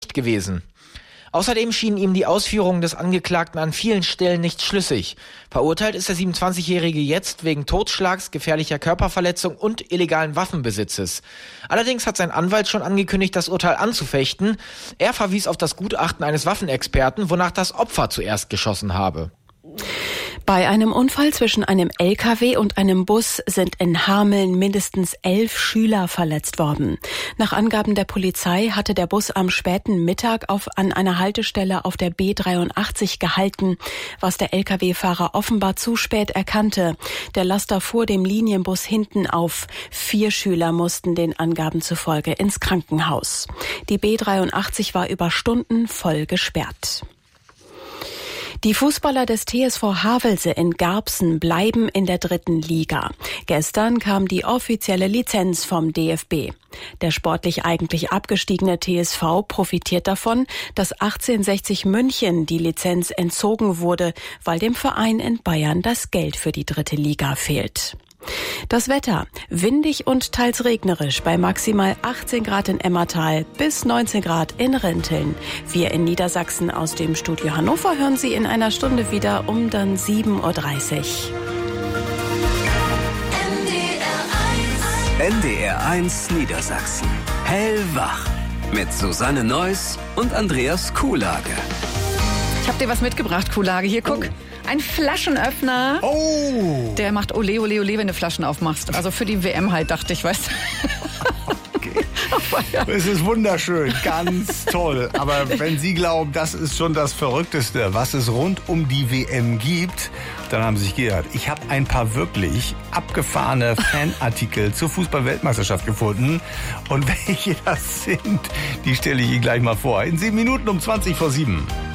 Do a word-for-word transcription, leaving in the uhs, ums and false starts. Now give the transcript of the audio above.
nicht gewesen. Außerdem schienen ihm die Ausführungen des Angeklagten an vielen Stellen nicht schlüssig. Verurteilt ist der siebenundzwanzigjährige jetzt wegen Totschlags, gefährlicher Körperverletzung und illegalen Waffenbesitzes. Allerdings hat sein Anwalt schon angekündigt, das Urteil anzufechten. Er verwies auf das Gutachten eines Waffenexperten, wonach das Opfer zuerst geschossen habe. Bei einem Unfall zwischen einem L K W und einem Bus sind in Hameln mindestens elf Schüler verletzt worden. Nach Angaben der Polizei hatte der Bus am späten Mittag auf, an einer Haltestelle auf der B dreiundachtzig gehalten, was der L K W-Fahrer offenbar zu spät erkannte. Der Laster fuhr dem Linienbus hinten auf. Vier Schüler mussten den Angaben zufolge ins Krankenhaus. Die B dreiundachtzig war über Stunden voll gesperrt. Die Fußballer des T S V Havelse in Garbsen bleiben in der dritten Liga. Gestern kam die offizielle Lizenz vom D F B. Der sportlich eigentlich abgestiegene T S V profitiert davon, dass achtzehnhundertsechzig München die Lizenz entzogen wurde, weil dem Verein in Bayern das Geld für die dritte Liga fehlt. Das Wetter: windig und teils regnerisch bei maximal achtzehn Grad in Emmertal bis neunzehn Grad in Rinteln. Wir in Niedersachsen aus dem Studio Hannover hören Sie in einer Stunde wieder um dann sieben Uhr dreißig. N D R eins Niedersachsen. Hellwach. Mit Susanne Neuss und Andreas Kuhlage. Ich habe dir was mitgebracht, Kuhlage. Hier, guck. Oh. Ein Flaschenöffner. Oh! Der macht Ole, Ole, Ole, wenn du Flaschen aufmachst. Also für die W M halt, dachte ich, weißt du. Okay. Es ist wunderschön, ganz toll. Aber wenn Sie glauben, das ist schon das Verrückteste, was es rund um die W M gibt, dann haben Sie sich geirrt. Ich habe ein paar wirklich abgefahrene Fanartikel zur Fußball-Weltmeisterschaft gefunden. Und welche das sind, die stelle ich Ihnen gleich mal vor. In sieben Minuten um zwanzig vor sieben.